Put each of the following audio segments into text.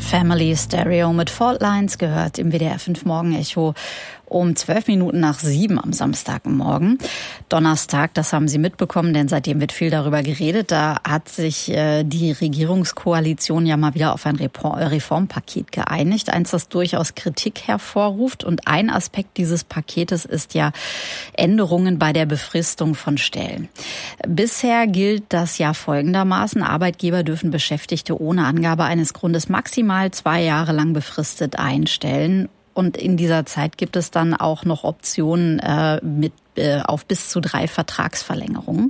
Family Stereo mit Fault Lines gehört im WDR 5 Morgen-Echo um 7:12 am Samstagmorgen. Donnerstag, das haben Sie mitbekommen, denn seitdem wird viel darüber geredet. Da hat sich die Regierungskoalition ja mal wieder auf ein Reformpaket geeinigt. Eins, das durchaus Kritik hervorruft. Und ein Aspekt dieses Paketes ist ja Änderungen bei der Befristung von Stellen. Bisher gilt das ja folgendermaßen. Arbeitgeber dürfen Beschäftigte ohne Angabe eines Grundes maximal 2 Jahre lang befristet einstellen. Und in dieser Zeit gibt es dann auch noch Optionen auf bis zu 3 Vertragsverlängerungen.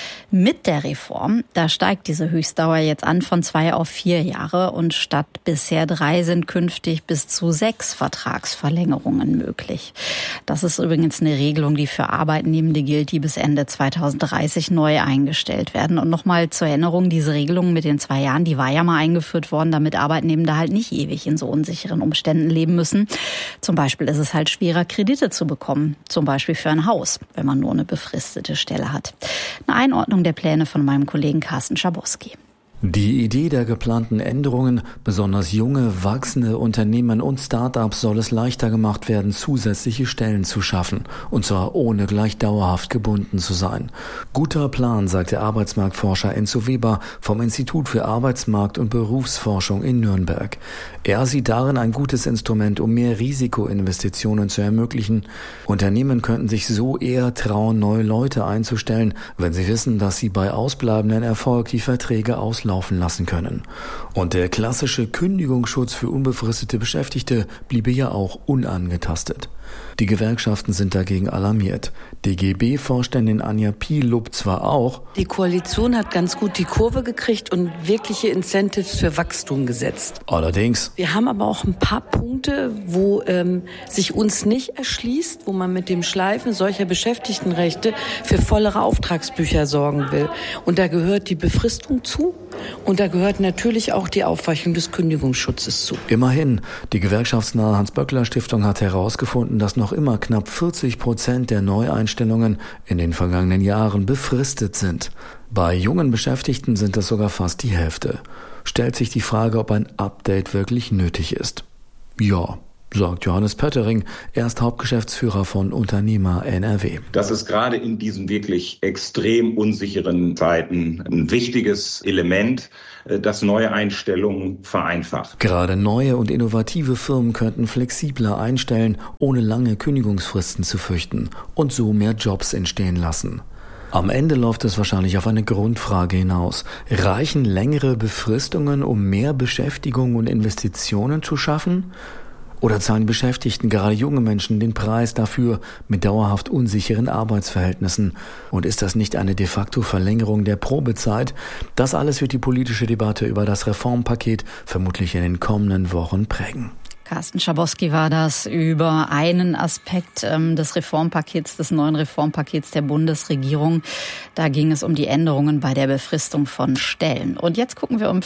Mit der Reform, da steigt diese Höchstdauer jetzt an von 2 auf 4 Jahre und statt bisher 3 sind künftig bis zu 6 Vertragsverlängerungen möglich. Das ist übrigens eine Regelung, die für Arbeitnehmende gilt, die bis Ende 2030 neu eingestellt werden. Und nochmal zur Erinnerung, diese Regelung mit den 2 Jahren, die war ja mal eingeführt worden, damit Arbeitnehmende halt nicht ewig in so unsicheren Umständen leben müssen. Zum Beispiel ist es halt schwerer, Kredite zu bekommen, zum Beispiel für ein Haus, wenn man nur eine befristete Stelle hat. Eine Einordnung der Pläne von meinem Kollegen Carsten Schabowski. Die Idee der geplanten Änderungen, besonders junge, wachsende Unternehmen und Start-ups soll es leichter gemacht werden, zusätzliche Stellen zu schaffen, und zwar ohne gleich dauerhaft gebunden zu sein. Guter Plan, sagt der Arbeitsmarktforscher Enzo Weber vom Institut für Arbeitsmarkt- und Berufsforschung in Nürnberg. Er sieht darin ein gutes Instrument, um mehr Risikoinvestitionen zu ermöglichen. Unternehmen könnten sich so eher trauen, neue Leute einzustellen, wenn sie wissen, dass sie bei ausbleibendem Erfolg die Verträge auslaufen lassen können. Und der klassische Kündigungsschutz für unbefristete Beschäftigte bliebe ja auch unangetastet. Die Gewerkschaften sind dagegen alarmiert. DGB-Vorständin Anja Piel lobt zwar auch: Die Koalition hat ganz gut die Kurve gekriegt und wirkliche Incentives für Wachstum gesetzt. Allerdings. Wir haben aber auch ein paar Punkte, wo sich uns nicht erschließt, wo man mit dem Schleifen solcher Beschäftigtenrechte für vollere Auftragsbücher sorgen will. Und da gehört die Befristung zu. Und da gehört natürlich auch die Aufweichung des Kündigungsschutzes zu. Immerhin, die gewerkschaftsnahe Hans-Böckler-Stiftung hat herausgefunden, dass noch immer knapp 40% der Neueinstellungen in den vergangenen Jahren befristet sind. Bei jungen Beschäftigten sind das sogar fast die Hälfte. Stellt sich die Frage, ob ein Update wirklich nötig ist. Ja, sagt Johannes Pöttering, er ist Hauptgeschäftsführer von Unternehmer NRW. Das ist gerade in diesen wirklich extrem unsicheren Zeiten ein wichtiges Element, das neue Einstellungen vereinfacht. Gerade neue und innovative Firmen könnten flexibler einstellen, ohne lange Kündigungsfristen zu fürchten und so mehr Jobs entstehen lassen. Am Ende läuft es wahrscheinlich auf eine Grundfrage hinaus. Reichen längere Befristungen, um mehr Beschäftigung und Investitionen zu schaffen? Oder zahlen Beschäftigten, gerade junge Menschen, den Preis dafür mit dauerhaft unsicheren Arbeitsverhältnissen? Und ist das nicht eine de facto Verlängerung der Probezeit? Das alles wird die politische Debatte über das Reformpaket vermutlich in den kommenden Wochen prägen. Carsten Schabowski war das über einen Aspekt des Reformpakets, des neuen Reformpakets der Bundesregierung. Da ging es um die Änderungen bei der Befristung von Stellen. Und jetzt gucken wir um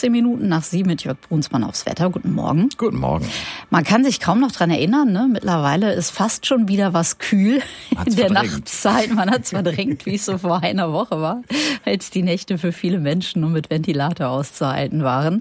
15:15 mit Jörg Brunsmann aufs Wetter. Guten Morgen. Guten Morgen. Man kann sich kaum noch dran erinnern, ne? Mittlerweile ist fast schon wieder was kühl in der Nachtzeit. Man hat es verdrängt, wie es so vor einer Woche war, als die Nächte für viele Menschen nur mit Ventilator auszuhalten waren.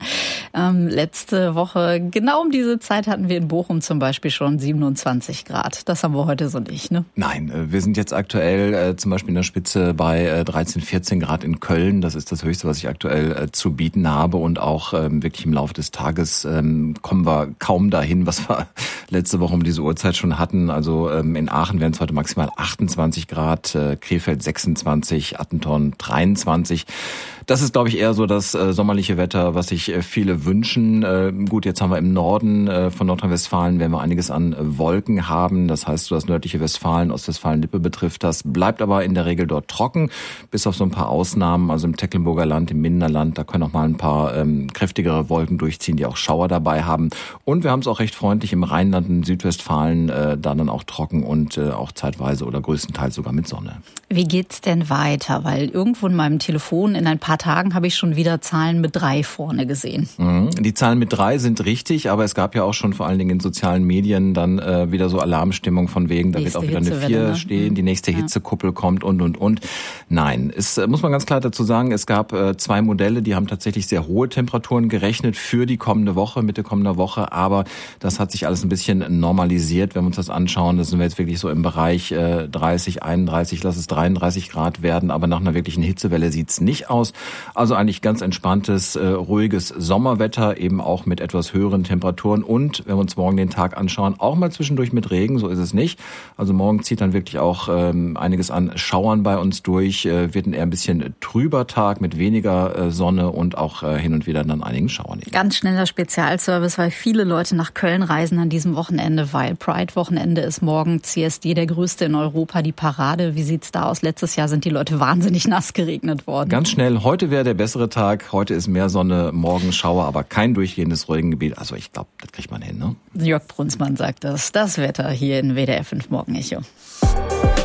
Letzte Woche, genau um diese Zeit hatten wir in Bochum zum Beispiel schon 27 Grad. Das haben wir heute so nicht, ne? Nein, wir sind jetzt aktuell zum Beispiel in der Spitze bei 13, 14 Grad in Köln. Das ist das Höchste, was ich aktuell zu bieten habe. Und auch wirklich im Laufe des Tages kommen wir kaum dahin, was wir letzte Woche um diese Uhrzeit schon hatten. Also in Aachen wären es heute maximal 28 Grad, Krefeld 26, Attentorn 23. Das ist, glaube ich, eher so das sommerliche Wetter, was sich viele wünschen. Gut, jetzt haben wir im Norden von Nordrhein-Westfalen, werden wir einiges an Wolken haben. Das heißt, so das nördliche Westfalen, Ostwestfalen-Lippe betrifft das. Bleibt aber in der Regel dort trocken, bis auf so ein paar Ausnahmen. Also im Tecklenburger Land, im Mindenerland, da können auch mal ein paar kräftigere Wolken durchziehen, die auch Schauer dabei haben. Und wir haben es auch recht freundlich im Rheinland und Südwestfalen, da dann auch trocken und auch zeitweise oder größtenteils sogar mit Sonne. Wie geht's denn weiter? Weil irgendwo in meinem Telefon in ein paar Tagen habe ich schon wieder Zahlen mit 3 vorne gesehen. Die Zahlen mit 3 sind richtig, aber es gab ja auch schon vor allen Dingen in sozialen Medien dann wieder so Alarmstimmung von wegen, da wird auch wieder eine 4 stehen, die nächste Hitzekuppel kommt und. Nein, es muss man ganz klar dazu sagen, es gab 2 Modelle, die haben tatsächlich sehr hohe Temperaturen gerechnet für die kommende Woche, Mitte kommender Woche, aber das hat sich alles ein bisschen normalisiert, wenn wir uns das anschauen. Da sind wir jetzt wirklich so im Bereich 30, 31, lass es 33 Grad werden, aber nach einer wirklichen Hitzewelle sieht's nicht aus. Also eigentlich ganz entspanntes, ruhiges Sommerwetter, eben auch mit etwas höheren Temperaturen und, wenn wir uns morgen den Tag anschauen, auch mal zwischendurch mit Regen, so ist es nicht. Also morgen zieht dann wirklich auch einiges an Schauern bei uns durch, wird ein eher ein bisschen trüber Tag mit weniger Sonne und auch hin und wieder dann einigen Schauern. Ganz schneller Spezialservice, weil viele Leute nach Köln reisen an diesem Wochenende, weil Pride-Wochenende ist morgen, CSD der größte in Europa, die Parade. Wie sieht's da aus? Letztes Jahr sind die Leute wahnsinnig nass geregnet worden. Ganz schnell, heute wäre der bessere Tag, heute ist mehr Sonne, morgen Schauer, aber kein durchgehendes Regengebiet. Also ich glaube, das kriegt man hin, ne? Jörg Brunsmann sagt das. Das Wetter hier in WDR 5 Morgenecho.